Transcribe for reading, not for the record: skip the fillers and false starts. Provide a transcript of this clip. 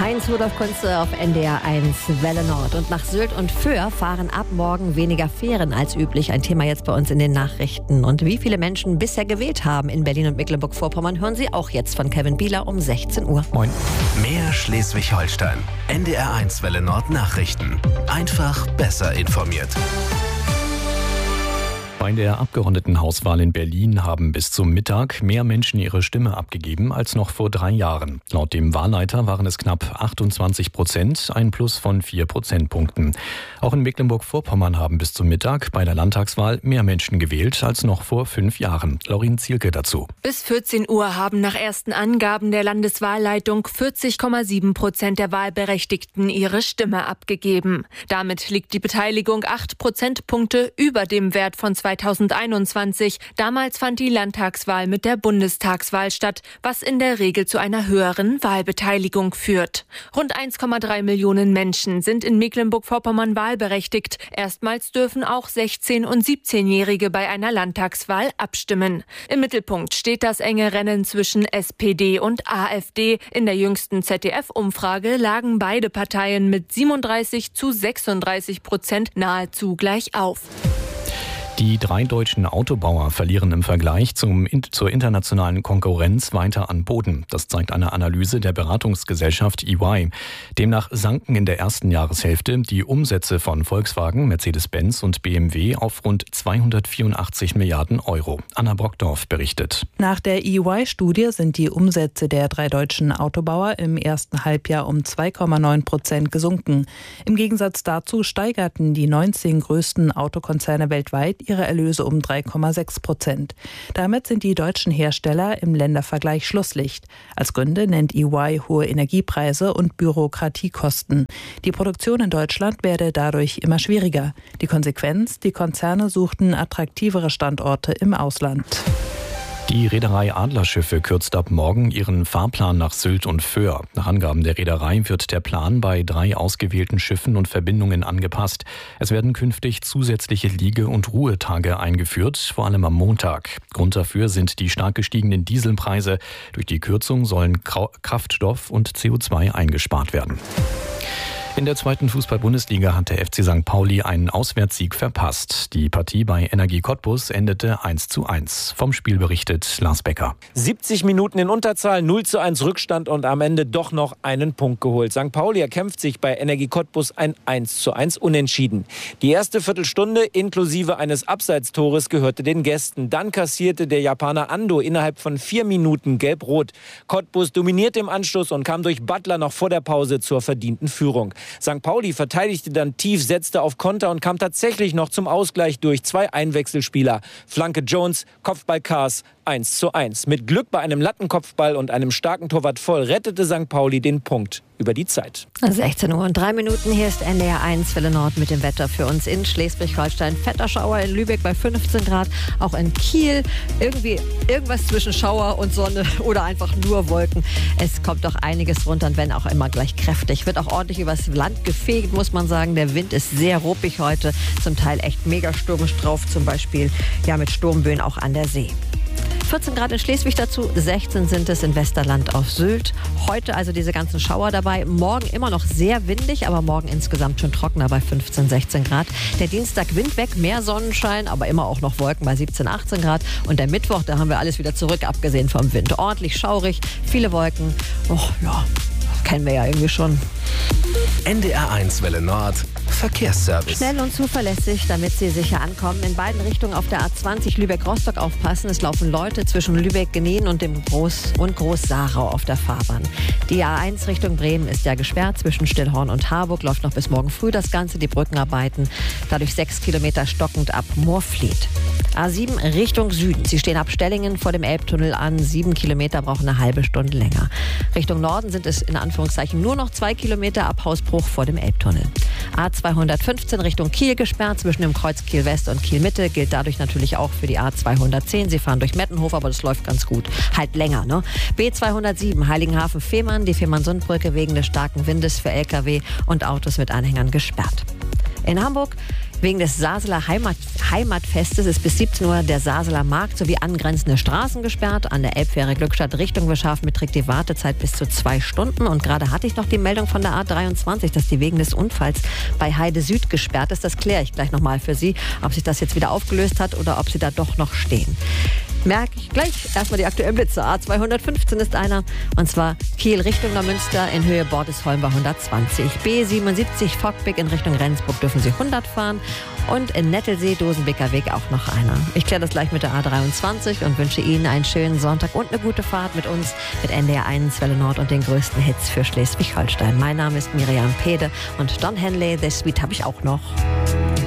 Heinz Rudolf Kunze auf NDR 1 Welle Nord. Und nach Sylt und Föhr fahren ab morgen weniger Fähren als üblich. Ein Thema jetzt bei uns in den Nachrichten. Und wie viele Menschen bisher gewählt haben in Berlin und Mecklenburg-Vorpommern, hören Sie auch jetzt von Kevin Bieler um 16 Uhr. Moin. Mehr Schleswig-Holstein. NDR 1 Welle Nord Nachrichten. Einfach besser informiert. Bei der Abgeordnetenhauswahl in Berlin haben bis zum Mittag mehr Menschen ihre Stimme abgegeben als noch vor 3 Jahren. Laut dem Wahlleiter waren es knapp 28%, ein Plus von 4 Prozentpunkten. Auch in Mecklenburg-Vorpommern haben bis zum Mittag bei der Landtagswahl mehr Menschen gewählt als noch vor 5 Jahren. Laurin Zielke dazu. Bis 14 Uhr haben nach ersten Angaben der Landeswahlleitung 40,7% der Wahlberechtigten ihre Stimme abgegeben. Damit liegt die Beteiligung 8 Prozentpunkte über dem Wert von 2021. Damals fand die Landtagswahl mit der Bundestagswahl statt, was in der Regel zu einer höheren Wahlbeteiligung führt. Rund 1,3 Millionen Menschen sind in Mecklenburg-Vorpommern wahlberechtigt. Erstmals dürfen auch 16- und 17-Jährige bei einer Landtagswahl abstimmen. Im Mittelpunkt steht das enge Rennen zwischen SPD und AfD. In der jüngsten ZDF-Umfrage lagen beide Parteien mit 37-36% nahezu gleich auf. Die 3 deutschen Autobauer verlieren im Vergleich zur internationalen Konkurrenz weiter an Boden. Das zeigt eine Analyse der Beratungsgesellschaft EY. Demnach sanken in der ersten Jahreshälfte die Umsätze von Volkswagen, Mercedes-Benz und BMW auf rund 284 Milliarden Euro. Anna Brockdorf berichtet. Nach der EY-Studie sind die Umsätze der 3 deutschen Autobauer im ersten Halbjahr um 2,9% gesunken. Im Gegensatz dazu steigerten die 19 größten Autokonzerne weltweit ihre Erlöse um 3,6%. Damit sind die deutschen Hersteller im Ländervergleich Schlusslicht. Als Gründe nennt EY hohe Energiepreise und Bürokratiekosten. Die Produktion in Deutschland werde dadurch immer schwieriger. Die Konsequenz: die Konzerne suchten attraktivere Standorte im Ausland. Die Reederei Adlerschiffe kürzt ab morgen ihren Fahrplan nach Sylt und Föhr. Nach Angaben der Reederei wird der Plan bei 3 ausgewählten Schiffen und Verbindungen angepasst. Es werden künftig zusätzliche Liege- und Ruhetage eingeführt, vor allem am Montag. Grund dafür sind die stark gestiegenen Dieselpreise. Durch die Kürzung sollen Kraftstoff und CO2 eingespart werden. In der 2. Fußball-Bundesliga hat der FC St. Pauli einen Auswärtssieg verpasst. Die Partie bei Energie Cottbus endete 1:1. Vom Spiel berichtet Lars Becker. 70 Minuten in Unterzahl, 0:1 Rückstand und am Ende doch noch einen Punkt geholt. St. Pauli erkämpft sich bei Energie Cottbus ein 1:1 Unentschieden. Die erste Viertelstunde inklusive eines Abseitstores gehörte den Gästen. Dann kassierte der Japaner Ando innerhalb von 4 Minuten gelb-rot. Cottbus dominierte im Anschluss und kam durch Butler noch vor der Pause zur verdienten Führung. St. Pauli verteidigte dann tief, setzte auf Konter und kam tatsächlich noch zum Ausgleich durch 2 Einwechselspieler. Flanke Jones, Kopfball Kaas, 1:1. Mit Glück bei einem Lattenkopfball und einem starken Torwart Voll rettete St. Pauli den Punkt über die Zeit. 16 Uhr und 3 Minuten. Hier ist NDR 1 Welle Nord mit dem Wetter für uns in Schleswig-Holstein. Fetter Schauer in Lübeck bei 15 Grad. Auch in Kiel irgendwas zwischen Schauer und Sonne oder einfach nur Wolken. Es kommt doch einiges runter, und wenn auch immer gleich kräftig. Wird auch ordentlich übers Land gefegt, muss man sagen. Der Wind ist sehr ruppig heute. Zum Teil echt mega stürmisch drauf. Zum Beispiel mit Sturmböen auch an der See. 14 Grad in Schleswig dazu, 16 sind es in Westerland auf Sylt. Heute also diese ganzen Schauer dabei. Morgen immer noch sehr windig, aber morgen insgesamt schon trockener bei 15, 16 Grad. Der Dienstag Wind weg, mehr Sonnenschein, aber immer auch noch Wolken bei 17, 18 Grad. Und der Mittwoch, da haben wir alles wieder zurück, abgesehen vom Wind. Ordentlich schaurig, viele Wolken. Kennen wir ja irgendwie schon. NDR 1 Welle Nord Verkehrsservice. Schnell und zuverlässig, damit Sie sicher ankommen. In beiden Richtungen auf der A20 Lübeck-Rostock aufpassen. Es laufen Leute zwischen Lübeck-Genien und dem Groß-Sarau auf der Fahrbahn. Die A1 Richtung Bremen ist ja gesperrt. Zwischen Stillhorn und Harburg läuft noch bis morgen früh das Ganze. Die Brückenarbeiten dadurch 6 Kilometer stockend ab Moorfleet. A7 Richtung Süden. Sie stehen ab Stellingen vor dem Elbtunnel an. 7 Kilometer brauchen eine halbe Stunde länger. Richtung Norden sind es in Anführungszeichen nur noch 2 Kilometer ab Hausbruch vor dem Elbtunnel. A215 Richtung Kiel gesperrt. Zwischen dem Kreuz Kiel West und Kiel Mitte gilt dadurch natürlich auch für die A210. Sie fahren durch Mettenhof, aber das läuft ganz gut. Halt länger, ne? B207 Heiligenhafen-Fehmarn. Die Fehmarn-Sundbrücke wegen des starken Windes für Lkw und Autos mit Anhängern gesperrt. In Hamburg Wegen des Saseler Heimatfestes ist bis 17 Uhr der Saseler Markt sowie angrenzende Straßen gesperrt. An der Elbfähre Glückstadt Richtung Wischhafen beträgt die Wartezeit bis zu 2 Stunden. Und gerade hatte ich noch die Meldung von der A23, dass die wegen des Unfalls bei Heide Süd gesperrt ist. Das kläre ich gleich nochmal für Sie, ob sich das jetzt wieder aufgelöst hat oder ob Sie da doch noch stehen. Merke ich gleich. Erstmal die aktuellen Blitze. A215 ist einer. Und zwar Kiel Richtung Neumünster in Höhe Bordesholm bei 120. B77 Fockbeck in Richtung Rendsburg dürfen Sie 100 fahren. Und in Nettelsee, Dosenbeker Weg auch noch einer. Ich kläre das gleich mit der A23 und wünsche Ihnen einen schönen Sonntag und eine gute Fahrt mit uns, mit NDR 1 Welle Nord und den größten Hits für Schleswig-Holstein. Mein Name ist Miriam Pede und Don Henley, The Sweet habe ich auch noch.